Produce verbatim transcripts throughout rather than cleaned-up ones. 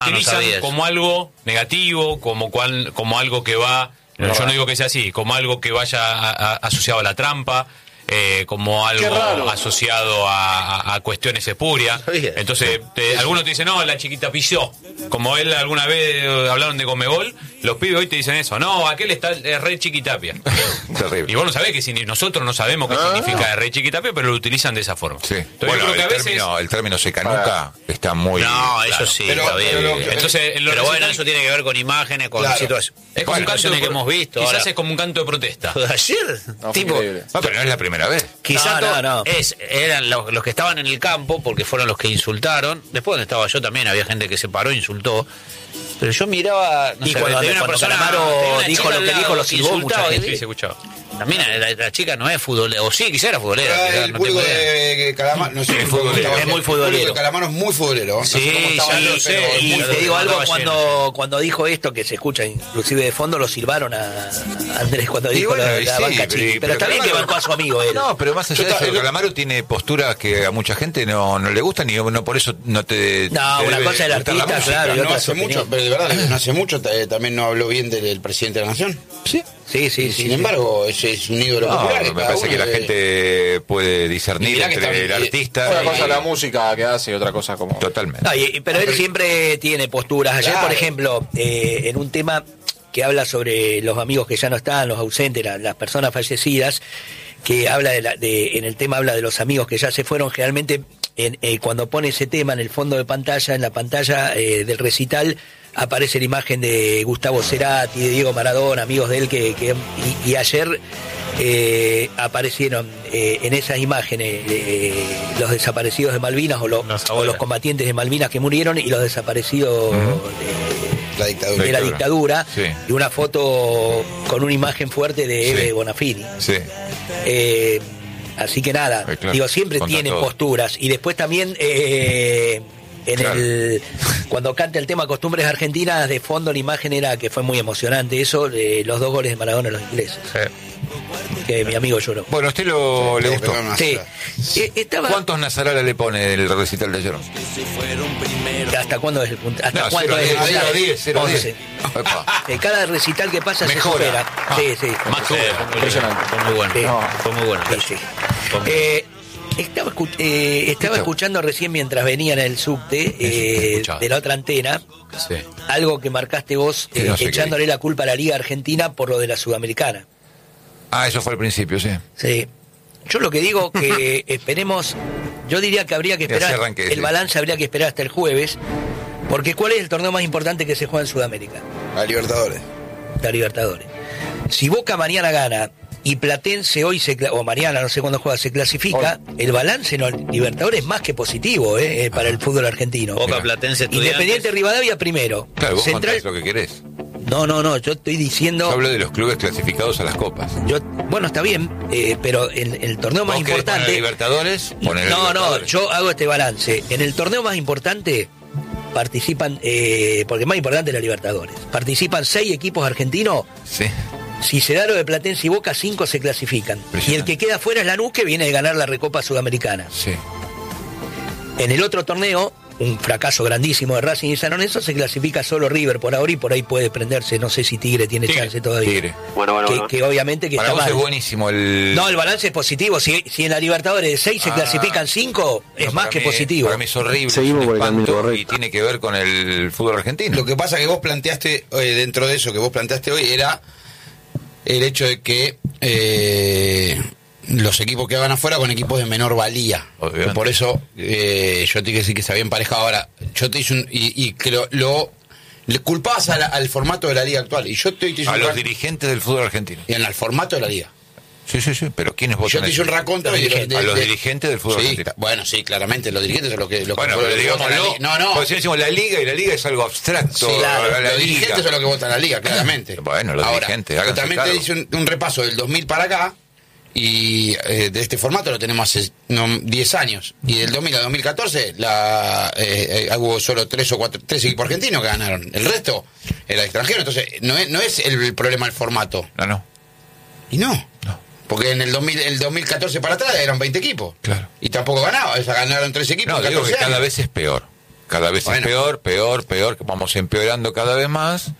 utilizan no como algo negativo, como cual, como algo que va, no, yo no digo que sea así, como algo que vaya a, a, asociado a la trampa, eh, como algo asociado a, a, a cuestiones espurias. Entonces, te, algunos te dicen, no, la chiquita pisó. Como él alguna vez hablaron de Conmebol, los pibes hoy te dicen eso. No, aquel está es re chiquitapia. Terrible. Y vos no sabés que si nosotros no sabemos qué ah, significa re chiquitapia, pero lo utilizan de esa forma. Sí. Entonces, bueno, yo creo que el, a veces... término, el término secanuca ah. está muy... No, eso claro. sí, pero, está bien. Pero, bien. Entonces, pero bueno, eso tiene que ver con imágenes, con claro. situaciones, es con situaciones de, que hemos visto. Quizás ahora. Es como un canto de protesta. Ayer, no, tipo... No, pero no es la primera vez. Quizás no, no, no. es, eran los, los que estaban en el campo, porque fueron los que insultaron. Después donde estaba yo también había gente que se paró e insultó. Pero yo miraba... No y sé, cuando, tenía cuando persona, Calamaro dijo lo que dijo, lo silbó insultaba, mucha gente. Sí, se escuchaba. También la, la chica no es futbolera, o sí, quizá era futbolera. Pero quizá, el no público tengo idea. de Calamaro, no sé, es, futbolero. Es muy futbolero. El público de Calamaro es muy futbolero. No sí, sé cómo estaba ya yo, lo sé. pero es Y muy te digo algo, estaba cuando, cuando dijo esto, que se escucha inclusive de fondo, lo silbaron a Andrés cuando dijo bueno, la, la sí, banca pero, chica. Pero, pero está bien que bancó a su amigo él. No, pero más allá Yo de eso, ta- Calamaro tiene posturas que a mucha gente no, no le gustan y no por eso no te... No, te una debe cosa es el gustar la artista, música. claro, y no otra hace su mucho, opinión. pero de verdad, no hace mucho eh, también no habló bien del, del presidente de la nación. Sí, sí, sí. Sin sí, embargo, ese es un ídolo No, popular. me parece que la de... gente puede Y discernir mirá que entre está- el artista Una y... cosa es la música que hace y otra cosa como... Totalmente. No, y- pero él siempre tiene posturas. Ayer, Claro. por ejemplo, eh, en un tema que habla sobre los amigos que ya no están, los ausentes, la- las personas fallecidas, que habla de, la, de en el tema habla de los amigos que ya se fueron. Generalmente en, eh, cuando pone ese tema en el fondo de pantalla, en la pantalla eh, del recital, aparece la imagen de Gustavo Cerati, de Diego Maradona, amigos de él que, que y, y ayer eh, aparecieron eh, en esas imágenes eh, los desaparecidos de Malvinas o, lo, o los combatientes de Malvinas que murieron y los desaparecidos uh-huh. de, la dictadura. de la dictadura Sí. y una foto con una imagen fuerte de Sí. Eve Bonafini. Sí. Eh, así que nada, Eh, claro, digo, siempre contra tienen todo. posturas. Y después también eh, en Claro. el cuando canta el tema Costumbres Argentinas, de fondo la imagen era que fue muy emocionante eso, de los dos goles de Maradona a los ingleses. Que mi amigo lloró. Bueno, a usted lo, le Sí, gustó. pero no- Sí. Eh, estaba, ¿Cuántos Nazarala le pone el recital de ayer? ¿Hasta cuándo es el punto? ¿Hasta No, cuándo cero, es el diez, puntaje? cero, diez, cero, diez. once. Epa. Eh, cada recital que pasa Mejora. se supera. Ah. Sí, sí. Más Sí, sube. fue muy Impresionante. Fue muy bueno. Sí. No, fue muy bueno. Sí, sí. Eh, estaba escu- eh, estaba escuchando recién mientras venía en el subte eh, escuchaba. de la otra antena Sí. algo que marcaste vos Sí, eh, no sé qué echándole la culpa a la Liga Argentina por lo de la Sudamericana. Ah, eso fue al principio, sí. Sí. Yo lo que digo que esperemos, yo diría que habría que Que así esperar, arranque, el sí. balance habría que esperar hasta el jueves, porque ¿cuál es el torneo más importante que se juega en Sudamérica? A Libertadores. La Libertadores. Si Boca mañana gana y Platense hoy se cla- o mañana no sé cuándo juega se clasifica, el balance en el Libertadores es más que positivo eh, eh, para el fútbol argentino. Boca, Mira. Platense, Estudiantes. Independiente Rivadavia primero. Claro, vos Central. contás lo que querés. No, no, no, yo estoy diciendo. Yo hablo de los clubes clasificados a las copas. Yo, bueno, está bien, eh, pero el, el torneo más ¿Vos querés poner importante. Libertadores? Poner No, no, Libertadores. yo hago este balance. En el torneo más importante participan, eh, porque más importante es la Libertadores. Participan seis equipos argentinos. Sí. Si se da lo de Platense y Boca, cinco se clasifican. Y el que queda fuera es Lanús, que viene de ganar la Recopa Sudamericana. Sí. En el otro torneo, un fracaso grandísimo de Racing y San Lorenzo, se clasifica solo River por ahora y por ahí puede prenderse. No sé si Tigre tiene Tigre, chance todavía. Tigre. Bueno, bueno, que, bueno. que obviamente que Para está vos mal. es buenísimo el... No, el balance es positivo. Si, si en la Libertadores de seis se Ah. clasifican cinco, es No, más para que mí- positivo. Para mí es horrible, Seguimos es un por el camino espanto correcto. y tiene que ver con el fútbol argentino. Lo que pasa que vos planteaste, eh, dentro de eso que vos planteaste hoy, era el hecho de que eh, los equipos que van afuera con equipos de menor valía. Obviamente. Por eso eh, yo te quiero decir que está bien emparejado. Ahora, yo te hice un... Y, y que lo... lo- le culpabas a la- al formato de la liga actual. Y yo te, te hice A un los ra- dirigentes del fútbol argentino. y en el formato de la liga. Sí, sí, sí, pero ¿quiénes Yo votan te hice un eso? raconto Los y de- dirigentes. de- A los de- dirigentes del fútbol Sí, argentino. bueno, sí, claramente, los dirigentes son los que... Los Bueno, que pero votan la digámoslo, liga. No, no. porque si decimos la liga y la liga es algo abstracto. Sí, claro, la, la los liga. dirigentes son los que votan la liga, claramente. Bueno, los Ahora, dirigentes, yo háganse también cargo. te hice un, un repaso del dos mil para acá, y eh, de este formato lo tenemos hace no, diez años. Y del dos mil al dos mil catorce la, eh, eh, hubo solo tres o cuatro, tres equipos argentinos que ganaron. El resto era extranjero. Entonces, no es, no es el, el problema el formato. No, no, Y no. no. Porque en el dos mil, el dos mil catorce para atrás eran veinte equipos. Claro. Y tampoco ganaba. O sea, ganaron tres equipos. No, en digo que catorce cada años. vez es peor. Cada vez Bueno. es peor, peor, peor, que vamos empeorando cada vez más.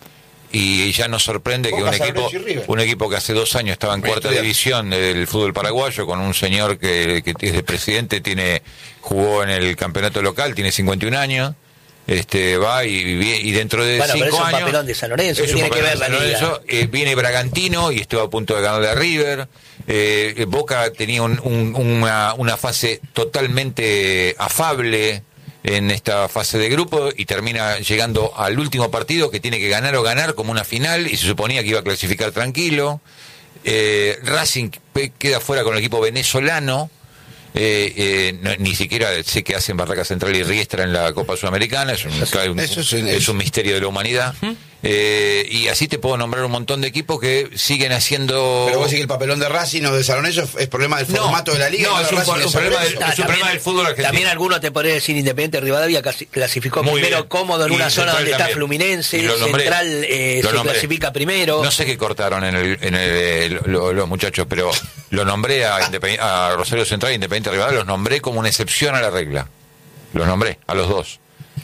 Y ya nos sorprende que Boca, un San equipo, Lorenzo y River. un equipo que hace dos años estaba en Bien cuarta estudiado. división del fútbol paraguayo, con un señor que, que es de presidente, tiene jugó en el campeonato local, tiene cincuenta y un años, este va y, y dentro de Bueno, pero cinco es un años... papelón de San Lorenzo, es ¿qué un tiene que papelón ver de la San liga? Lorenzo, eh, viene Bragantino y estuvo a punto de ganarle a River. Eh, Boca tenía un- un- una, una fase totalmente afable en esta fase de grupo y termina llegando al último partido que tiene que ganar o ganar como una final y se suponía que iba a clasificar tranquilo. Eh, Racing pe- queda fuera con el equipo venezolano. Eh, eh, no- ni siquiera sé qué hacen Barraca Central y Riestra en la Copa Sudamericana, es un, un- eso es un- es un misterio de la humanidad. Eh, y así te puedo nombrar un montón de equipos que siguen haciendo... Pero vos decís que el papelón de Racing o de San Lorenzo es problema del No, formato de la liga. no, y es de un Racing por- de un San problema Lorenzo. del- es un problema del fútbol argentino. También algunos te podría decir Independiente Rivadavia casi- clasificó Muy primero bien. cómodo en Y una zona Central donde está también. Fluminense, Y lo nombré. Central eh, Lo se nombré. clasifica primero. No sé qué cortaron en, el, en el, lo- los muchachos, pero lo nombré a, Independ- a Rosario Central e Independiente Rivadavia, los nombré como una excepción a la regla. Los nombré, a los dos.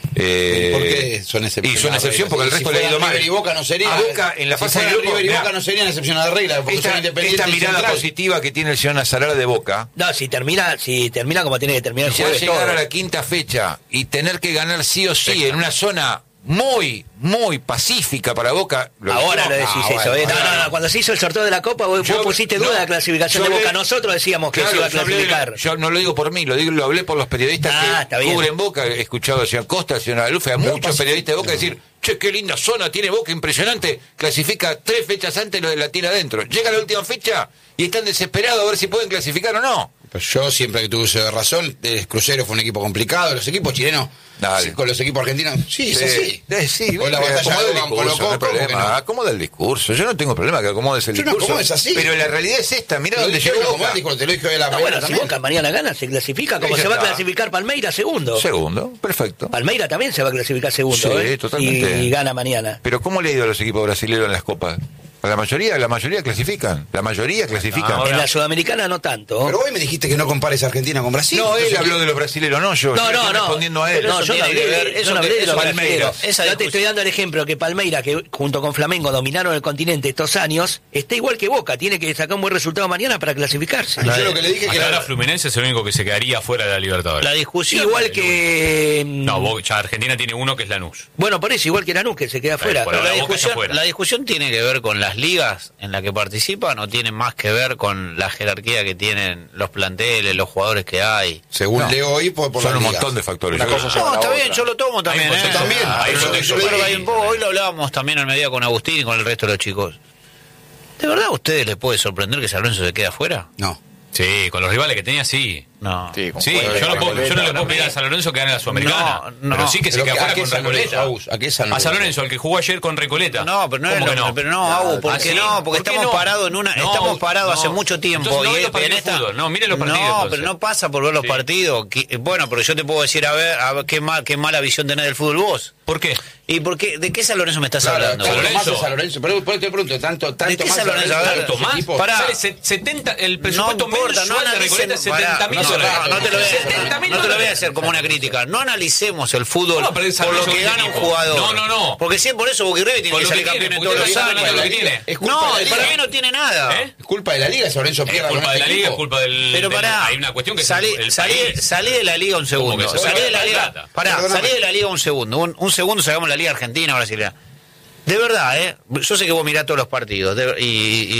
Eh, ¿Por qué son excepciones? Y son excepción porque el Si resto le ha fuera ido mal. River y Boca no sería. A Boca en la si fase de fuera grupo, River y mirá, Boca no serían excepción a la regla, porque son esta, independientes. esta y mirada Central. positiva que tiene el señor Nazaral de Boca, No, si termina, si termina como tiene que terminar el ya jueves llegar todo. a la quinta fecha y tener que ganar sí o sí en una zona muy, muy pacífica para Boca. Ahora no, lo decís ah, eso, bueno, ¿eh? No, ahora no, no, cuando se hizo el sorteo de la Copa, vos, Yo- vos pusiste no, duda de la clasificación yo de hablé- Boca. Nosotros decíamos que Claro, se iba a yo hablé- clasificar. yo no lo digo por mí, lo digo, lo hablé por los periodistas Ah, está que bien. cubren Boca. He escuchado al señor Costa, al señor Alufe, a muchos pasa- periodistas de Boca decir, che, qué linda zona tiene Boca, impresionante. Clasifica tres fechas antes lo de la tira adentro. Llega la última fecha y están desesperados a ver si pueden clasificar o no. Pero yo siempre que tuve uso de razón, el Crucero fue un equipo complicado, los equipos chilenos Dale. sí, con los equipos argentinos, sí, es así. Eh, sí, O la eh, batalla acomoda de el Boca con discurso, Colo no hay Colo, ¿cómo que problema. no? Acomoda el discurso. Yo no tengo problema que acomodes el Yo no discurso. acomodes así. Pero la realidad es esta. Mira Lo dónde dije, llegó como Boca. él dijo, te lo dije hoy a la Ah, mañana bueno, si también. Boca mañana gana, se clasifica, como Sí, ya se va a está. clasificar Palmeiras segundo. Segundo, perfecto. Palmeiras también se va a clasificar segundo, Sí, ¿eh? totalmente. Y, y gana mañana. Pero ¿cómo le ha ido a los equipos brasileños en las copas? A la mayoría, la mayoría clasifican. La mayoría clasifican. Ahora- En la Sudamericana no tanto. Pero hoy me dijiste que no compares Argentina con Brasil. No, él Entonces, habló de los brasileños, no yo. No, Yo no, estoy no. respondiendo a él. No, Eso yo no tiene hablé que de, ver- yo eso no hablé que- de los eso brasileños. Palmeiras. Esa Yo te discusión- estoy dando el ejemplo que Palmeiras, que junto con Flamengo dominaron el continente estos años, está igual que Boca. Tiene que sacar un buen resultado mañana para clasificarse. yo lo que le dije que Hasta ahora era... Fluminense es el único que se quedaría fuera de la Libertadores. La discusión. Igual que... No, Bo- ya Argentina tiene uno que es Lanús. Bueno, por eso, igual que Lanús, que se queda fuera. por Pero la ahora Boca está discusión, fuera. la discusión tiene que ver con las ligas en las que participan o tiene más que ver con la jerarquía que tienen los planteles, los jugadores que hay. Según No. leo hoy, por, por Son las un ligas. montón de factores. Una Yo- cosa lleva No, a la está otra. bien, yo lo tomo también. Hay un ¿eh? contexto, también, hay un pero contexto yo Yo creo que político. hay un poco, hoy lo hablábamos también en medida con Agustín y con el resto de los chicos. ¿De verdad a ustedes les puede sorprender que San Lorenzo se quede afuera? No. Sí, con los rivales que tenía, sí. No. Sí, con Sí, jugadores yo no, de puedo- yo no le Recoleta. puedo pedir a San Lorenzo que gane la Sudamericana. No, no. Pero sí que se Pero queda que- ¿a fuera qué con San Lorenzo, Recoleta. Agus? ¿A qué San A Lorenzo? San Lorenzo, el que jugó ayer con Recoleta. No, pero no, es ¿Cómo lo, que no? pero no, Agu, ¿por ¿Ah, qué sí? no? Porque ¿Por qué estamos no? parados en una, No, estamos parados no. hace mucho tiempo Entonces no y ve los en partidos de esta fútbol. No, mire los partidos, No, entonces. pero no pasa por ver los Sí. partidos. Que- bueno, pero yo te puedo decir a ver, a ver qué mal, qué mala visión tenés del fútbol vos. ¿Por qué? ¿Y por qué? ¿De qué San Lorenzo me estás Claro, hablando? tanto San más Lorenzo. de San Lorenzo. Pero por eso te pregunto, tanto, tanto qué más San Lorenzo? A ver, ¿Tanto ese más? equipo. Pará. Sale se- setenta, el presupuesto no importa, mensual no de Recoleta es analicemos, pará, setenta mil no, dólares. no, no te lo voy a hacer, setenta mil no te lo voy a dólares. hacer como una crítica. No analicemos el fútbol No, pero el San por lo Lorenzo que es gana un equipo. jugador. No, no, no. Porque si es por eso Boca y River tiene Por que lo salir que tiene, campeones porque todos los está años. ganando lo que tiene. Es culpa No, de la para liga. mí no tiene nada. ¿Eh? Es culpa de la liga, San Lorenzo Es pierda con culpa de este la liga, es equipo. culpa del... Pero del- pará, hay una cuestión que salí, es el salí, país. salí de la liga un segundo. que se Salí de la saca liga. plata? Pará, Perdóname. salí de la liga un segundo. Un, un segundo sacamos la liga argentina o brasileña. De verdad, ¿eh? Yo sé que vos mirás todos los partidos de- y,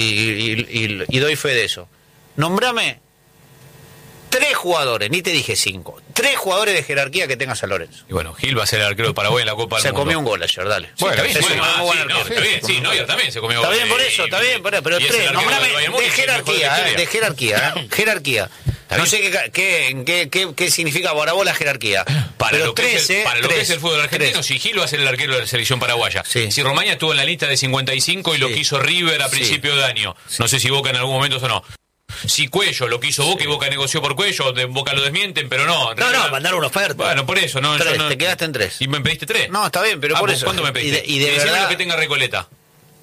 y- y- y- y doy fe de eso. Nombrame tres jugadores, ni te dije cinco. Tres jugadores de jerarquía que tenga San Lorenzo. Y bueno, Gil va a ser el arquero de Paraguay en la Copa del Se Mundo. comió un gol ayer, dale. Sí, está bien, Es sí, un ah, muy buen sí, no, arquero. está bien, sí, Neuer también se comió Está gol. bien por Y- eso, está bien, pero, pero y es el tres, arquero nombrame del Bayern de Múnich, el mejor de la jerarquía, eh, historia. de jerarquía, eh, jerarquía. No bien. sé qué, qué, qué, qué, qué significa para vos la jerarquía. Para, pero lo, que tres, es el, eh, para lo que tres, es el fútbol argentino, tres. si Gil va a ser el arquero de la selección paraguaya. Sí. Si Romaña estuvo en la lista de cincuenta y cinco y lo Sí. quiso River a Sí. principio de año. No sé si Boca en algún momento o no. Si Cuello lo quiso Boca y Boca negoció por Cuello, de Boca lo desmienten, pero no. No, no, mandaron una oferta. Bueno, por eso, no. Tres, yo no- te quedaste en tres. Y me pediste tres. No, está bien, pero Ah, por pues, eso. ¿cuánto me Y pediste? de, y de Decime verdad, lo que tenga Recoleta.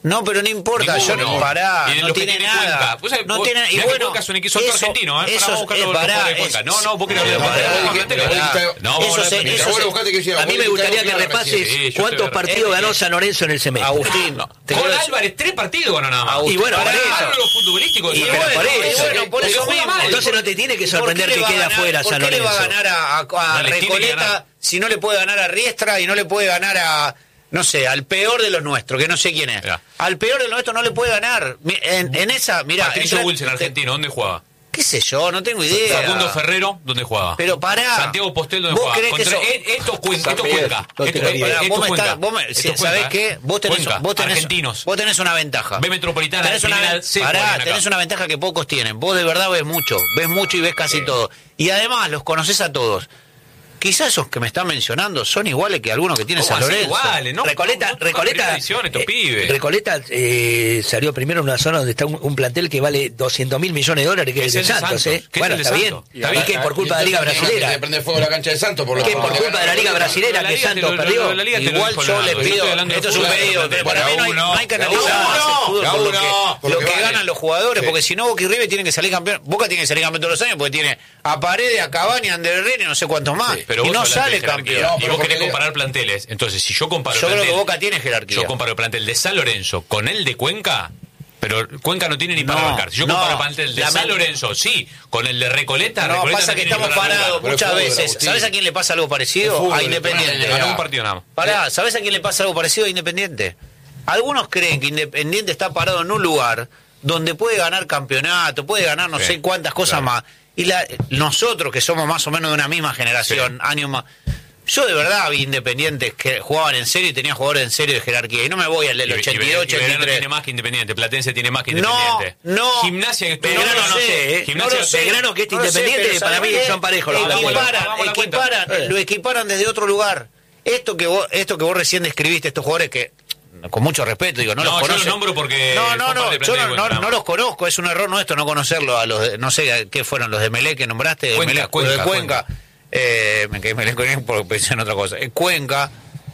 No, pero no importa, Ninguno. yo no pará, Y de no los que tiene tiene nada. Cuenca. Vos sabés, No vos- tiene, y mirá que bueno, Cuenca es un equipo eso, argentino, ¿eh? Eso Pará, vamos a buscar es los- los pará, jugadores de Cuenca. es- No, no, vos querés pero hablar de pará, Cuenca. pará, Planteles. pará. No, vamos a Eso hablar se- de eso Cuenca. se- buscate que decía, A mí vos me gustaría dijiste que algo claro repases recién. Sí, yo cuántos estoy- partidos eh, ganó eh, San Lorenzo en el semestre. Agustín, te Con quiero- Álvarez, tres partidos ganó nada más. Agustín, Y bueno, pará, por eso. Hablo de lo futbolístico. Y de pero San por Lorenzo. eso, bueno, por eso Porque juega mismo. mal. Entonces no te tiene que ¿Y por sorprender qué que le va a quede ganar- afuera ¿Por San qué le va a Lorenzo? ganar a, a- a No le tiene que Recoleta ganar. si no le puede ganar a Riestra y no le puede ganar a, no sé, al peor de los nuestros, que no sé quién es? Mirá. Al peor de los nuestros no le puede ganar. Mi- En, en esa, mirá, Patricio entra- Wilson, argentino, ¿dónde jugaba? qué sé yo, no tengo idea. Facundo Ferrero, ¿dónde jugaba? Pero pará. Santiago Postel, ¿dónde ¿Vos jugaba? creés que Contra- eso- eh, Esto es Cuenca. San Esto es Miguel. Cuenca. Lo Esto- tiraría. esto Pará, es vos me Cuenca. estás- vos me- Esto si- es ¿sabés Cuenca, qué? ¿eh? Vos tenés, Cuenca, vos tenés, argentinos. vos tenés una ventaja. B Metropolitana, tenés una, Primera ven- C, pará, juegan acá. tenés una ventaja que pocos tienen. Vos de verdad ves mucho, ves mucho y ves casi todo. Y además los conoces a todos. Quizás esos que me están mencionando son iguales que algunos que tiene ¿Cómo San así Lorenzo. iguales? No, Recoleta, no, no, Recoleta, primera división, estos eh, pibes. Recoleta eh, salió primero en una zona donde está un, un plantel que vale doscientos mil millones de dólares, que es Es el el de de Santos, Santos. ¿eh? ¿Qué es Bueno, el de está bien. Santos? Está bien que es por culpa de la Liga Brasilera. Se prende fuego la cancha de Santos por lo Que por culpa de la Liga Brasilera La que Liga te Santos lo- perdió. la Liga te lo Igual dijo yo Leonardo. le Yo pido, estoy hablando de esto es un fútbol. pedido, pero para mí no hay, no hay que analizar Cada más el uno, fútbol cada por lo uno, que, por lo lo que que vale. ganan los jugadores, Sí. porque si no Boca y River tienen que salir campeón. Boca tiene que salir campeón todos los años porque tiene a Paredes, a Cavani, a Ander Herrera y no sé cuántos más. Pero y vos no hablaste sale de jerarquía. campeón. No, Y pero vos porque querés le- comparar planteles. Entonces, si yo comparo Yo el creo que plantel- Boca tiene jerarquía. Yo comparo el plantel de San Lorenzo con el de Cuenca, pero Cuenca no tiene ni para No, marcar. Si yo no, comparo el plantel de la San men- Lorenzo, sí, con el de Recoleta, No, Recoleta pasa no que tiene ni estamos para parados marcar. Pero es muchas fútbol, veces. Agustín. ¿Sabes a quién le pasa algo Es parecido? fútbol, A Independiente. Ganó un partido nada más. Pará, ¿sabes a quién le pasa algo parecido a Independiente? Algunos creen que Independiente está parado en un lugar donde puede ganar campeonato, puede ganar no Sí, sé cuántas cosas claro. más. Y la, nosotros, que somos más o menos de una misma generación, años más... Yo de verdad vi Independientes que jugaban en serio y tenían jugadores en serio de jerarquía. Y no me voy al del Y- y ochenta y dos, Belgrano ochenta y tres. tiene más que Independiente, Platense tiene más que No, Independiente. no. Gimnasia que estuvo- Belgrano No no lo sé, sé, ¿eh? no No lo sé. Belgrano que este No lo sé, Independiente, pero para ¿sabés mí qué? son parejos los Hagamos la- planteles. Equiparan, hagamos la cuenta. equiparan, Eh. lo equiparan desde otro lugar. Esto que vos, esto que vos recién describiste, estos jugadores que, con mucho respeto, digo, no, No, los yo conozco. los nombro porque No, no, son no, parte del yo plantel no, de no, Cuenca, no los conozco, es un error nuestro no conocerlo a los, de- no sé, ¿qué fueron? Los de Melé que nombraste, de Cuenca, Melé, Cuenca, de Cuenca. Cuenca. Eh, me quedé Melé con él porque pensé en otra cosa. Eh, Cuenca.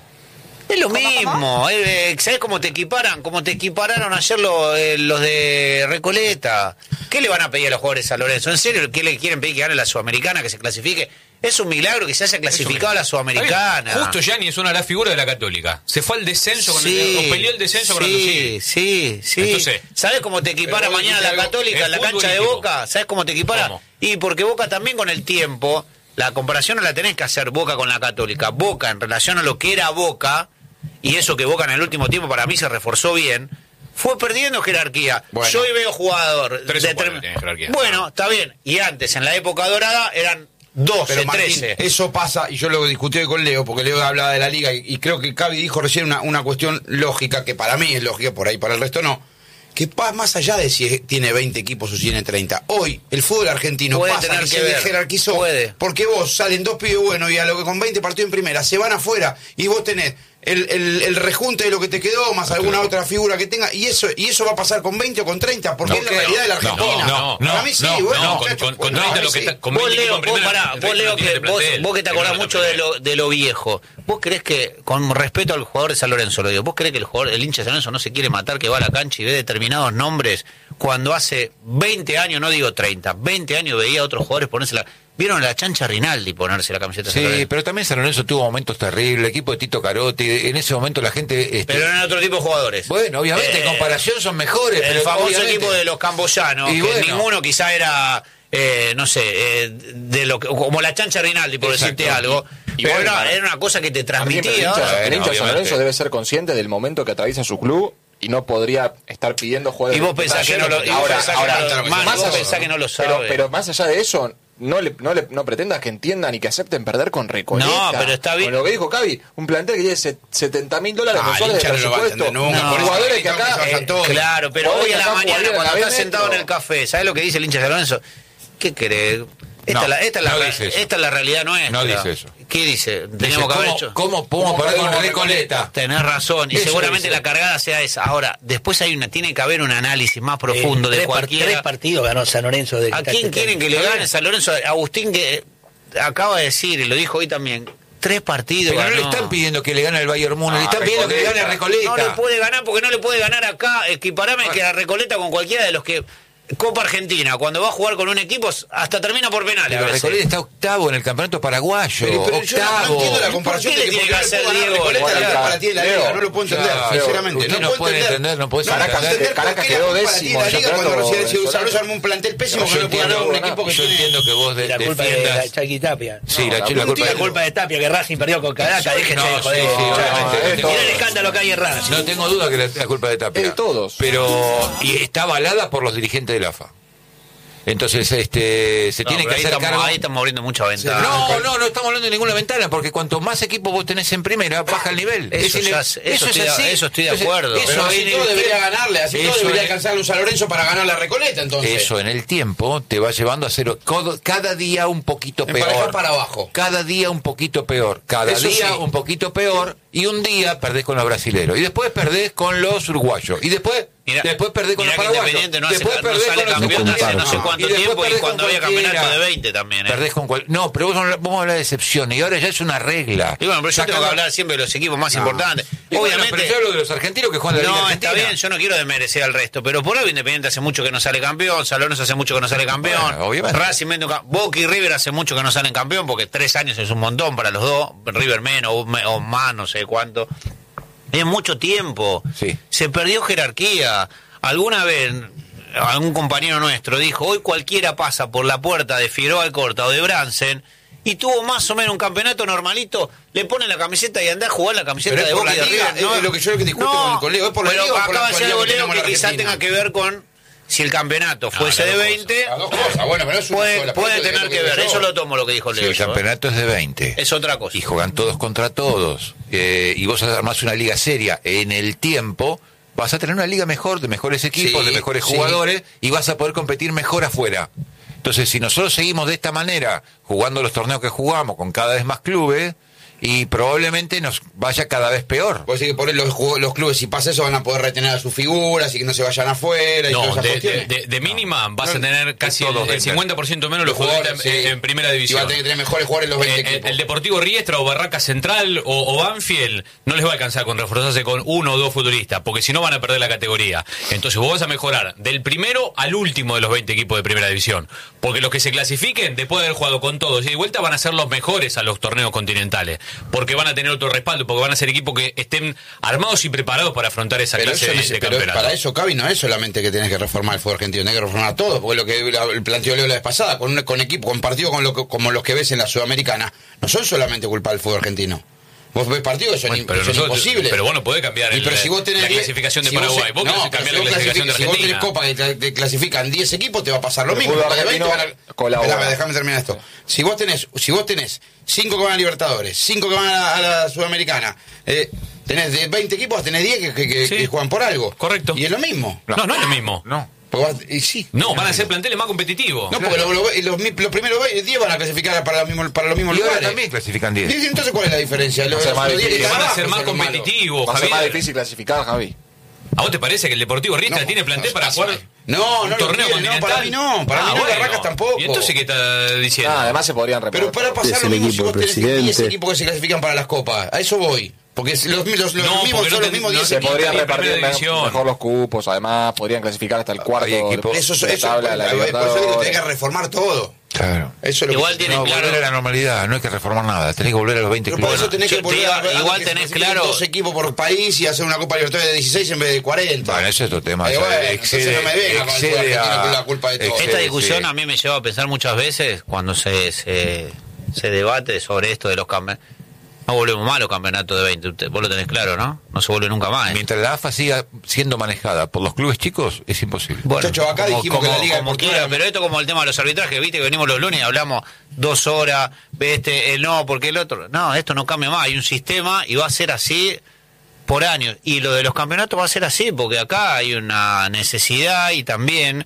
Es lo mismo, eh, ¿sabes cómo te equiparan? Como te equipararon ayer lo- eh, los de Recoleta. ¿Qué le van a pedir a los jugadores de San Lorenzo? ¿En serio qué le quieren pedir que gane la Sudamericana, que se clasifique? Es un milagro que se haya clasificado a la Sudamericana. Está bien. Justo Gianni es una de las figuras de la Católica. Se fue al descenso con Sí, el, o peleó el descenso con sí, el sí, sí. Entonces, ¿Sabes cómo te equipara pero vos mañana dijiste la algo, Católica es en la cancha de futbolístico. Boca? ¿Sabes cómo te equipara? ¿Cómo? Y porque Boca también con el tiempo, la comparación no la tenés que hacer Boca con la Católica. Boca en relación a lo que era Boca, y eso que Boca en el último tiempo para mí se reforzó bien, fue perdiendo jerarquía. Bueno. Yo hoy veo jugador... Tres o determin- cuatro tienen jerarquía. Bueno, está bien. Y antes, en la época dorada, eran doce, Pero Martín, trece. eso pasa, y yo lo discutí hoy con Leo, porque Leo hablaba de la liga, y, y creo que Cavi dijo recién una, una cuestión lógica, que para mí es lógica, por ahí para el resto no, que pasa más allá de si tiene veinte equipos o si tiene treinta. Hoy, el fútbol argentino Puede pasa tener que que se ver. jerarquizó, Puede. porque vos salen dos pibes buenos y a lo que con veinte partidos en primera se van afuera, y vos tenés el, el, el rejunte de lo que te quedó, más alguna otra figura que tenga, y eso y eso va a pasar con veinte o con treinta, porque No, es la no, realidad de la no, Argentina. no, no, para mí sí, no, bueno, no, con- muchachos, con- con bueno, treinta para lo mí que sí. está- con Vos veinte Leo, en vos, primera, pará, el vos resto Leo no tiene que, vos, plantel, vos que te pero acordás no mucho de plantel. lo, de lo viejo, vos creés que, con respeto al jugador de San Lorenzo lo digo, vos creés que el jugador, el hincha de San Lorenzo no se quiere matar, que va a la cancha y ve determinados nombres cuando hace veinte años, no digo treinta, veinte años veía a otros jugadores ponerse la... ¿Vieron a la chancha Rinaldi ponerse la camiseta de San Sí, Lorenzo? pero también San Lorenzo tuvo momentos terribles, el equipo de Tito Carotti, en ese momento la gente... este, Pero eran otro tipo de jugadores. bueno, obviamente en Eh, comparación son mejores. El pero famoso obviamente- equipo de los camboyanos, Y que bueno. ninguno quizá era, eh, no sé, eh, de lo que, como la chancha Rinaldi, por Exacto. decirte algo. Y- pero igual, era, para- era una cosa que te A mí, transmitía. el hincha, ahora. el hincha de San obviamente. Lorenzo debe ser consciente del momento que atraviesa su club y no podría estar pidiendo jugadores. Y vos pensás que no lo, y vos ahora, pensás ahora, que no lo- más Manu, vos allá- pensás que no lo sabe. pero, pero más allá de eso, no le, no le no pretendas que entiendan y que acepten perder con Recoleta. No, pero está bien. Con lo que dijo Cavi, un plantel que tiene se- setenta mil dólares Ah, el mensuales de hincha no lo va a presupuesto. entender nunca, por eso jugadores ahí que tengo que acá. bajar todo. Claro, pero Jugadores hoy a que la acá mañana, jugarían cuando a la estás vez sentado en metro. el café, ¿sabés lo que dice el hincha de San Lorenzo? ¿Qué querés? Esta, No, es la, esta, es la, no re- dice eso. esta es la realidad nuestra. No dice eso. ¿Qué dice? Dice, Teníamos que haber ¿cómo, hecho. ¿Cómo podemos perder con podemos Recoleta? Tenés razón, y Eso seguramente dice. la cargada sea esa. Ahora, después hay una, tiene que haber un análisis más Eh, profundo de tres, par- cualquiera. tres partidos ganó San Lorenzo. De ¿A quién quieren que le gane San Lorenzo? Agustín, que acaba de decir, y lo dijo hoy también, Tres partidos. Pero no le ganó. están pidiendo que le gane al Bayern Múnich, le están pidiendo que le gane a Recoleta. No le puede ganar porque no le puede ganar acá. Equiparame que a Recoleta con cualquiera de los que... Copa Argentina, cuando va a jugar con un equipo, hasta termina por penales. Pero Recoleta está octavo en el campeonato paraguayo. Pero, pero yo no, no octavo. entiendo la comparación ¿Por qué de que le tiene porque que no le hacer puedo ganar Diego? Recoleta la Claro, para ti de la liga, Diego, no lo puedo entender, claro, sinceramente. usted No no puede entender, no puede Caracas, entender. entender por Caracas qué la quedó culpa la tiene décimo la en el liga cuando campeonato recién se venezolano. desarrolló armó un plantel pésimo que Yo no puede ganar un entiendo, equipo que yo tiene... entiendo que vos de, La culpa de la defiendas... Chaki Tapia. Sí, No, la, la la culpa La de... culpa de Tapia, que Racing perdió con Caracas. Déjese No, de sí, joder. sí, obviamente, no tengo- Mira el escándalo que hay en Racing. No tengo duda que la, la culpa es de Tapia. Es de todos. Pero y está avalada por los dirigentes de la A F A. Entonces, este, se No, tiene que pero ahí hacer estamos, cargo. ahí estamos abriendo mucha ventana. No, no, no estamos hablando de ninguna ventana, porque cuanto más equipos vos tenés en primera, baja el nivel. Eso Es ya ine- es- eso estoy de- así. eso estoy de Entonces, acuerdo. Eso Pero es así todo inevitable. debería ganarle, así todo Eso debería es- alcanzar a San Lorenzo para ganar la Recoleta, entonces. Eso en el tiempo te va llevando a ser codo- cada día un poquito Emparejar peor. para abajo. Cada día un poquito peor. Cada Eso día sí. un poquito peor. Y un día perdés con los brasileros. Y después perdés con los uruguayos. Y después, Mirá- después perdés con mirá los que paraguayos. Independiente no, hace, después no perdés sale con los campeón hace no sé argentinos. cuánto después tiempo y perdés cuando con había cualquiera. campeonato de veinte también. ¿eh? Perdés con cual... No, pero vos no- vamos a hablar de excepciones. Y ahora ya es una regla. Y bueno, pero yo tengo que Sacala- hablar siempre de los equipos más importantes. Y bueno, Obviamente. pero yo hablo de los argentinos que juegan la Liga No, Argentina. está bien, yo no quiero desmerecer al resto, pero por algo Independiente hace mucho que no sale campeón, San Lorenzo hace mucho que no sale campeón, Bueno, obviamente. Racing vende un cam- Boca y River hace mucho que no salen campeón, porque tres años es un montón para los dos, River menos o, me- o más, no sé cuánto. Es mucho tiempo. Sí. Se perdió jerarquía. Alguna vez algún compañero nuestro dijo, hoy cualquiera pasa por la puerta de Figueroa Alcorta o de Bransen y tuvo más o menos un campeonato normalito, le ponen la camiseta y anda a jugar la camiseta Pero es de por Boca y la de liga, River. es lo que yo lo que discuto con- con Leo, es por la pero liga o por la acaba de ser actualidad algo, que Leo, tenemos en que la quizás Argentina. tenga que ver con si el campeonato fuese las de dos veinte, Las dos cosas, bueno, pero es una puede, sola, puede por eso es tener lo que ver, digo eso yo. lo tomo lo que dijo Sí, Leo. el yo, ¿eh? campeonato es de veinte. Es otra cosa. Y juegan todos contra todos. Eh, y vos armás una liga seria en el tiempo, vas a tener una liga mejor, de mejores equipos, Sí, de mejores sí. jugadores, y vas a poder competir mejor afuera. Entonces, si nosotros seguimos de esta manera, jugando los torneos que jugamos, con cada vez más clubes, y probablemente nos vaya cada vez peor. Puede decir que por ahí los, ju- los clubes, si pasa eso, van a poder retener a sus figuras y que no se vayan afuera y No, todas esas de, de, cuestiones. de- de mínima vas a No, tener casi el, todos el venden. cincuenta por ciento menos los Los jugadores en, jugadores, sí. en primera Y va división. a tener que tener mejores jugadores los veinte Eh, el, equipos. el Deportivo Riestra o Barraca Central o, o Banfield no les va a alcanzar con reforzarse con uno o dos futbolistas, porque si no van a perder la categoría. Entonces vos vas a mejorar del primero al último de los veinte equipos de primera división. Porque los que se clasifiquen, después de haber jugado con todos y de vuelta, van a ser los mejores a los torneos continentales. Porque van a tener otro respaldo, porque van a ser equipos que estén armados y preparados para afrontar esa Pero, clase eso de, no se- de pero campeonato. para eso, Cavi, no es solamente que tenés que reformar el fútbol argentino, tenés que reformar todo, porque lo que la- el planteó Leo la vez pasada, con, un- con equipo, con partidos con lo que- como los que ves en la Sudamericana, no son solamente culpa del fútbol argentino. Vos ves partidos que son, Bueno, im- pero son nosotros- imposibles. pero vos no podés cambiar Y el- pero si vos tenés la diez- clasificación de si vos- Paraguay. Vos no, querés pero cambiar si la vos clasificación de clasific- Si vos tenés Argentina. Copa que te, te clasifican diez equipos, te va a pasar lo El mismo. fútbol porque de veinte van argentino a- colabora. Espérame, déjame terminar esto. Si vos tenés, si vos tenés cinco que van a Libertadores, cinco que van a la, a la Sudamericana, eh, tenés de veinte equipos, tenés diez que, que- que- Sí. que juegan por algo. Correcto. Y es lo mismo. No, no es lo mismo. No. Porque vas- y sí. No, van a ser planteles más competitivos. No, porque lo- lo- los, mi- los primeros diez van a clasificar para los mismos, para los mismos Y ahora lugares. también clasifican diez. Y entonces, ¿cuál es la diferencia? Los, Va a ser más los diez que difícil. están Van a abajo ser más son los malos. competitivos, Va a ser más Javier. difícil clasificar, Javi. ¿A vos te parece que el Deportivo Riestra No, tiene plantel no, para no, jugar no, un no lo torneo tiene, no, continental? para mí no, para mí no, Barracas tampoco. ¿Y entonces qué está diciendo? Ah, además se podrían repetir. Pero para pasar Es lo el mismo si equipo vos del tenés diez presidente. equipos que se clasifican para las copas. A eso voy. Porque si los, los, los No, mismos porque son no los te- mismos no diez se Se equipos. podrían en repartir primera me- división. mejor los cupos, además podrían clasificar hasta el cuarto. equipos. Eso, eso, de eso, tabla de la por eso digo, Libertadores. tenés que reformar todo. Claro. Eso es lo Igual que tienen No, claro. volver a la normalidad, no hay que reformar nada, tenés que volver a los veinte Pero por clubes. eso tenés yo que te volver digo, a, a igual que se tenés clasifiquen claro- dos equipos por país y hacer una Copa Libertadores de dieciséis en vez de cuarenta. Bueno, ese es otro tema. Eh, ya bueno, excede, entonces no me venga con el excede fútbol argentino a- que es la culpa de todo. excede, Esta discusión sí. a mí me lleva a pensar muchas veces cuando se, se, se debate sobre esto de los campeonatos. No volvemos más a los campeonatos de veinte, usted, vos lo tenés claro, ¿no? No se vuelve nunca más. ¿eh? Mientras la A F A siga siendo manejada por los clubes chicos, es imposible. Bueno, Muchachos, acá dijimos que la Liga como Deportiva quiera, era- pero esto como el tema de los arbitrajes, viste que venimos los lunes y hablamos dos horas, este, el no, porque el otro. No, esto no cambia más, hay un sistema y va a ser así por años. Y lo de los campeonatos va a ser así, porque acá hay una necesidad y también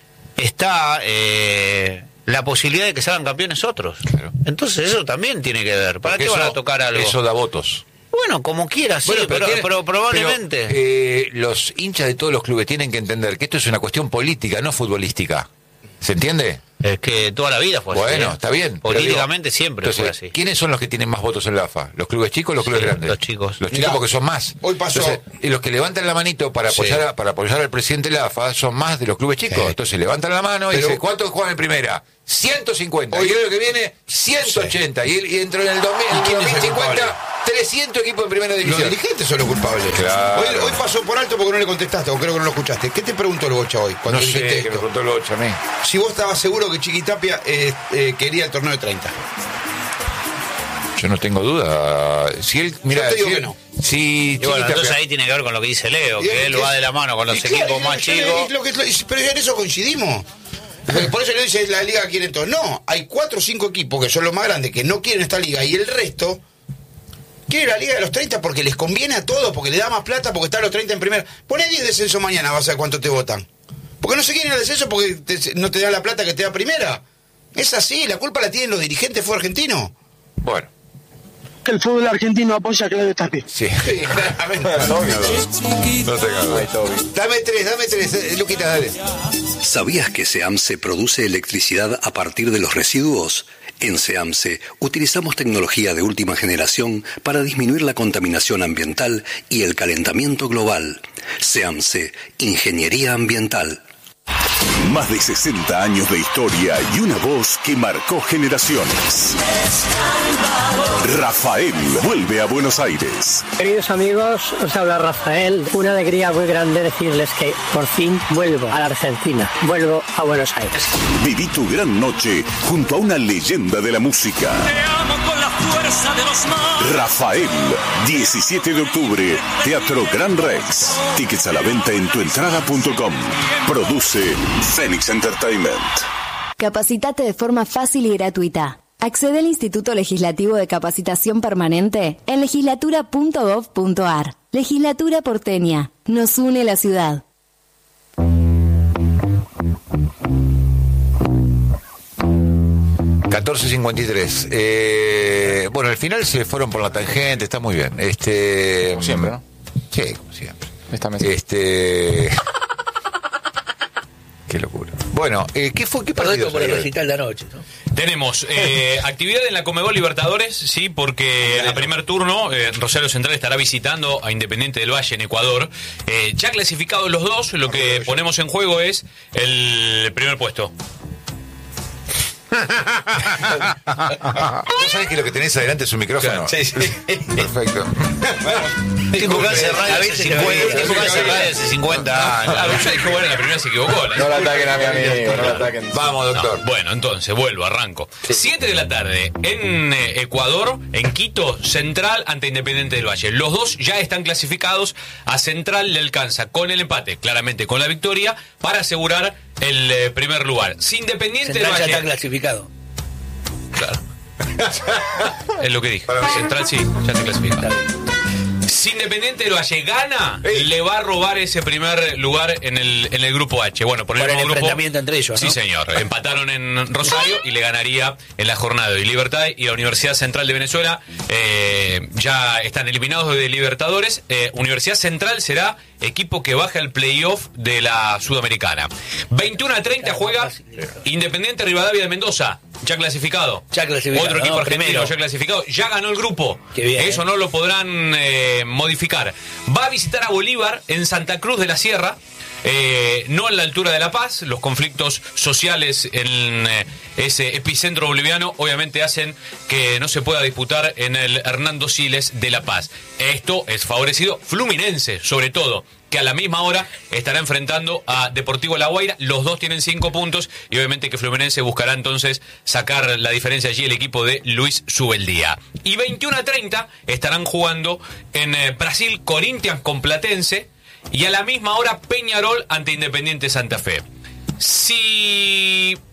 está eh, la posibilidad de que salgan campeones otros. Claro. Entonces eso también tiene que ver. ¿Para Porque qué van eso- a tocar algo? Eso da votos. Bueno, como quiera, sí, Bueno, pero, tiene- pero probablemente... pero, eh, los hinchas de todos los clubes tienen que entender que esto es una cuestión política, no futbolística. ¿Se entiende? Es que toda la vida fue así. Bueno, ¿eh? está bien. Políticamente digo, siempre entonces, fue así. ¿quiénes son los que tienen más votos en la A F A? ¿Los clubes chicos o los clubes Sí, grandes? los chicos. Los chicos Mirá, porque son más. hoy pasó- Entonces, y los que levantan la manito para apoyar, Sí. a- para apoyar al presidente de la A F A son más de los clubes chicos. Sí. Entonces levantan la mano y Pero- dicen, ¿cuántos juegan en primera? ciento cincuenta. Hoy- y el año que viene, ciento ochenta. Y, y dentro en el dos mil, ¿Y quién es el dos mil cincuenta, culpable? trescientos equipos en primera Los división. dirigentes son los culpables. Claro. Hoy, hoy pasó por alto porque no le contestaste, o creo que no lo escuchaste. ¿Qué te preguntó el Bocha hoy cuando No sé, dijiste que me esto? contó el ocho a mí. Si vos estabas seguro que Chiquitapia eh, eh, quería el torneo de treinta. Yo no tengo duda. Si él, mira, te digo si, que él- no. si Y bueno, Chiquitapia- entonces ahí tiene que ver con lo que dice Leo, Y que es él que va es- de la mano con los Y claro, equipos y más yo le- chicos. lo que- lo- pero en eso coincidimos. Por eso le dice la liga quiere todo. No, hay cuatro o cinco equipos que son los más grandes que no quieren esta liga y el resto quiere la liga de los treinta porque les conviene a todos, porque le da más plata, porque están los treinta en primera. Poné diez descenso mañana, vas a ver cuánto te votan. Porque no se quieren al descenso porque te- no te da la plata que te da primera. Es así, la culpa la tienen los dirigentes fue argentino. Bueno, Que el fútbol argentino apoya a Claudio Tapia. sí. Sí, claramente. No tengas duda. Dame tres, dame tres, eh, Luquita, dale. ¿Sabías que SEAMSE produce electricidad a partir de los residuos? En SEAMSE utilizamos tecnología de última generación para disminuir la contaminación ambiental y el calentamiento global. SEAMSE, Ingeniería Ambiental. Más de sesenta años de historia y una voz que marcó generaciones. Rafael vuelve a Buenos Aires. Queridos amigos, os habla Rafael. Una alegría muy grande decirles que por fin vuelvo a la Argentina. Vuelvo a Buenos Aires. Viví tu gran noche junto a una leyenda de la música. Rafael, diecisiete de octubre, Teatro Gran Rex. Tickets a la venta en tuentrada punto com. Produce Phoenix Entertainment. Capacitate de forma fácil y gratuita. Accede al Instituto Legislativo de Capacitación Permanente en legislatura punto gov punto ar. Legislatura porteña. Nos une la ciudad. catorce cincuenta y tres. Eh, bueno, al final se fueron por la tangente, está muy bien. Este, Como siempre, ¿no? Sí, como siempre. Esta mesa. Este. Qué locura. Bueno, eh, ¿qué fue? ¿Qué Todo partido esto por el salió hoy? recital de anoche, ¿no? Tenemos eh, actividad en la Comebol Libertadores, sí, porque a primer turno eh, Rosario Central estará visitando a Independiente del Valle en Ecuador. Eh, ya clasificados los dos, lo que ponemos en juego es el primer puesto. ¿No sabés que lo que tenés adelante es un micrófono? Sí, sí. Perfecto. Tipo que hace radio A hace veces se cincuenta, ve, tipo que se hace ve. radio hace cincuenta años. Ah, yo dije, bueno, la primera se equivocó. la- No la ataquen a mi amigo, no la ataquen. Vamos, doctor. No, bueno, entonces, vuelvo, arranco. siete de la tarde en eh, Ecuador, en Quito, Central ante Independiente del Valle. Los dos ya están clasificados. A Central le alcanza con el empate, claramente con la victoria, para asegurar el eh, primer lugar. Si Independiente Central ya del está Valle... clasificado. Claro. Es lo que dije. Central sí, ya está clasificado. Si Independiente del Valle gana, le va a robar ese primer lugar en el, en el grupo H. Bueno, por el Por el mismo grupo. enfrentamiento entre ellos, Sí, ¿no? señor. Empataron en Rosario y le ganaría en la jornada de Libertad. Y la Universidad Central de Venezuela eh, ya están eliminados de Libertadores. Eh, Universidad Central será equipo que baja el playoff de la Sudamericana. veintiuno a treinta juega Independiente Rivadavia de Mendoza, ya clasificado. Ya clasificado, Otro equipo ¿no? argentino Primero. ya clasificado. Ya ganó el grupo. Qué bien, Eso ¿eh? no lo podrán eh, modificar. Va a visitar a Bolívar en Santa Cruz de la Sierra. Eh, no en la altura de La Paz, los conflictos sociales en eh, ese epicentro boliviano obviamente hacen que no se pueda disputar en el Hernando Siles de La Paz. Esto es favorecido Fluminense, sobre todo, que a la misma hora estará enfrentando a Deportivo La Guaira. Los dos tienen cinco puntos y obviamente que Fluminense buscará entonces sacar la diferencia allí el equipo de Luis Subeldía. Y veintiuno a treinta estarán jugando en eh, Brasil Corinthians con Platense. Y a la misma hora Peñarol ante Independiente Santa Fe. Si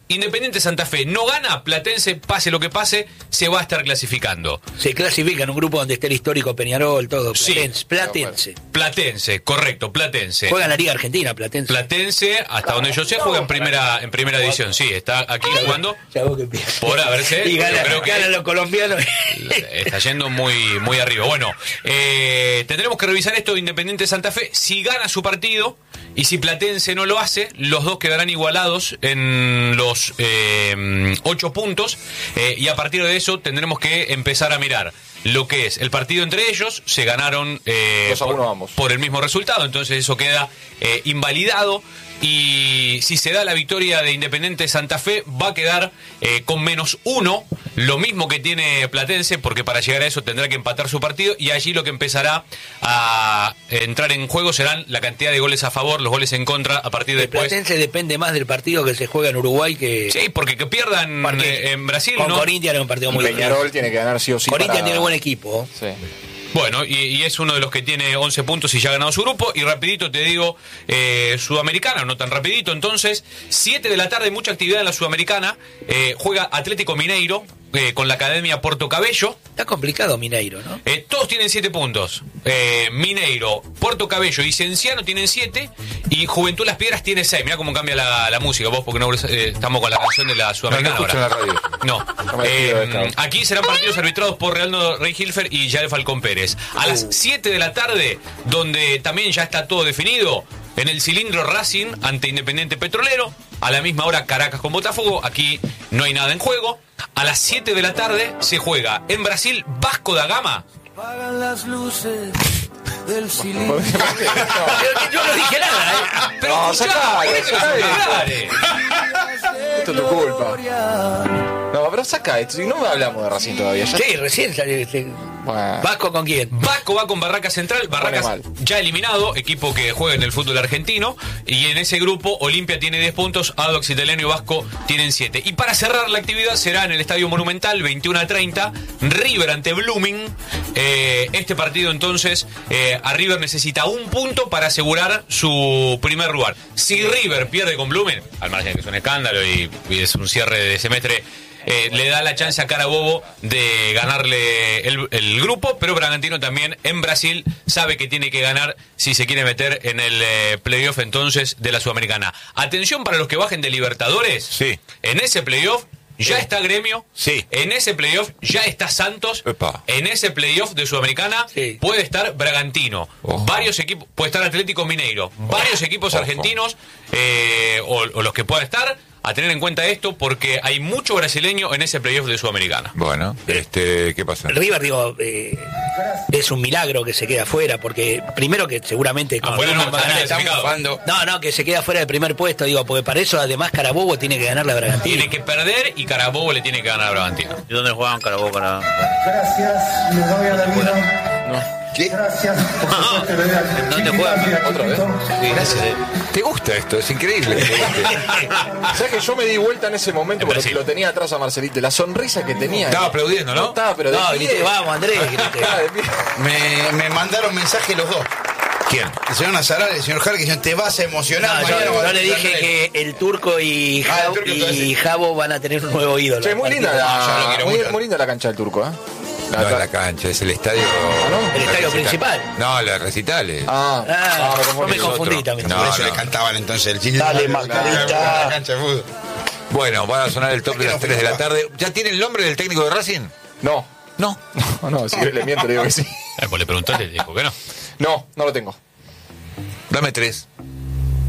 Independiente Santa Fe no gana, Platense, pase lo que pase, se va a estar clasificando. Se clasifica en un grupo donde esté el histórico Peñarol, todo. Platense. Sí. Platense. Platense, correcto, Platense. Juega en la Liga Argentina, Platense. Platense, hasta donde yo sé, juega en primera en primera edición. Sí, está aquí jugando. Ya vos que piensas. Por haberse. Y gana, creo que ganan los colombianos. está yendo muy, muy arriba. Bueno, eh, tendremos que revisar esto de Independiente Santa Fe. Si gana su partido y si Platense no lo hace, los dos quedarán igualados en los eh, ocho puntos. Eh, y a partir de eso tendremos que empezar a mirar lo que es el partido entre ellos. Se ganaron eh, por, por el mismo resultado, entonces eso queda eh, invalidado. Y si se da la victoria de Independiente Santa Fe, va a quedar eh, con menos uno, lo mismo que tiene Platense, porque para llegar a eso tendrá que empatar su partido, y allí lo que empezará a entrar en juego serán la cantidad de goles a favor, los goles en contra, a partir de El después. Platense depende más del partido que se juega en Uruguay que... Sí, porque que pierdan eh, en Brasil, con ¿no? Corinthians es un partido muy difícil. Peñarol tiene que ganar sí o sí. Corinthians para... tiene buen equipo. Sí. Bueno, y, y es uno de los que tiene once puntos y ya ha ganado su grupo. Y rapidito te digo, eh, Sudamericana, no tan rapidito. Entonces, siete de la tarde, mucha actividad en la Sudamericana. Eh, juega Atlético Mineiro eh, con la Academia Puerto Cabello. Está complicado Mineiro, ¿no? Eh, todos tienen siete puntos. Eh, Mineiro, Puerto Cabello y Cienciano tienen siete. Y Juventud Las Piedras tiene seis. Mirá cómo cambia la, la música, vos, porque no eh, estamos con la canción de la Sudamericana no, no ahora. La radio. No. Eh, aquí serán partidos arbitrados por Realdo Rey Hilfer y Yael Falcón Pérez. A las siete de la tarde, donde también ya está todo definido, en el cilindro Racing ante Independiente Petrolero. A la misma hora Caracas con Botafogo. Aquí no hay nada en juego. A las siete de la tarde se juega en Brasil Vasco da Gama. Apagan las luces del cilindro. Yo no dije nada, ¿eh? Pero No, escuchá, sacá, por eso sacá es esto. vulgares. Esto es tu culpa. No, pero saca esto. Si no hablamos de Racing todavía. Ya... Sí, recién salió este... Bueno. ¿Vasco con quién? Vasco va con Barracas Central, Barracas ya eliminado, equipo que juega en el fútbol argentino, y en ese grupo Olimpia tiene diez puntos, Audax Italiano y Vasco tienen siete. Y para cerrar la actividad será en el Estadio Monumental, veintiuno a treinta, River ante Blooming. Eh, este partido entonces, eh, a River necesita un punto para asegurar su primer lugar. Si River pierde con Blooming, al margen de que es un escándalo y, y es un cierre de semestre, Eh, le da la chance a Carabobo de ganarle el, el grupo, pero Bragantino también en Brasil sabe que tiene que ganar si se quiere meter en el eh, playoff entonces de la Sudamericana. Atención para los que bajen de Libertadores. Sí. En ese playoff ya Sí. está Gremio. Sí. En ese playoff ya está Santos. Epa. En ese playoff de Sudamericana Sí. puede estar Bragantino. Ojo. Varios equipos, puede estar Atlético Mineiro. Varios equipos Ojo. argentinos eh, o, o los que puedan estar. A tener en cuenta esto porque hay mucho brasileño en ese playoff de Sudamericana. Bueno, este, ¿qué pasa? River, digo, eh, es un milagro que se quede afuera, porque primero que seguramente... con Afuera no, Blooming va a ganar. está clasificado. No, no, que se queda fuera del primer puesto, digo, porque para eso además Carabobo tiene que ganar la Bragantino. Tiene que perder y Carabobo le tiene que ganar a Bragantino. ¿Y dónde juegan Carabobo para...? Gracias, les doy a la vida. ¿Qué? Gracias. por supuesto, le doy a- ¿Dónde juegan? ¿Otra vez? Sí, gracias. ¿Te gusta esto? Es increíble. que te guste. ¿Sabes que yo me di vuelta en ese momento En porque Brasil. lo tenía atrás a Marcelito? La sonrisa que tenía. Estaba aplaudiendo, ¿no? Estaba, pero de No, pie. grité, vamos, Andrés, grité. Ah, de pie. Me, me mandaron mensaje los dos. ¿Quién? El señor Nazaral y el señor Jarque dicen, te vas a emocionar. No, mañana yo, cuando yo le te dije salga que el Turco y, Ah, el Jabo, Turco, y entonces. Jabo van a tener un nuevo ídolo. Che, muy linda yo lo la, quiero muy, mucho. muy linda la cancha del Turco, ¿eh? No es la cancha, es el estadio. no? El estadio recital. principal. No, los recitales. Ah, Ah, ah, me no confundí. me confundí otro. también. No, Por eso no. le cantaban entonces el chile. Dale, La Margarita. cancha de fútbol. Bueno, van a sonar el top de las tres de la tarde. ¿Ya tiene el nombre del técnico de Racing? No, No. no, no, si le miento le digo que sí. Eh, pues le preguntaste y dijo que no. No, no lo tengo. Dame tres.